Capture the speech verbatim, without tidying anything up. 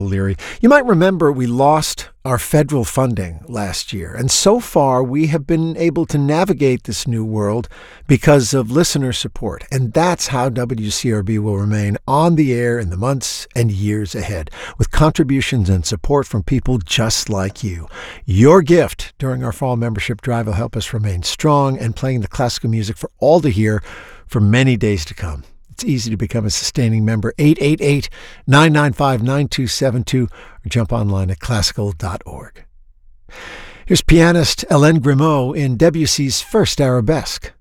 Leary. You might remember we lost our federal funding last year, and so far we have been able to navigate this new world because of listener support, and that's how W C R B will remain on the air in the months and years ahead, with contributions and support from people just like you. Your gift during our fall membership drive will help us remain strong and playing the classical music for all to hear for many days to come. It's easy to become a sustaining member. eight eight eight, nine nine five, nine two seven two or jump online at classical dot org. Here's pianist Hélène Grimaud in Debussy's first Arabesque.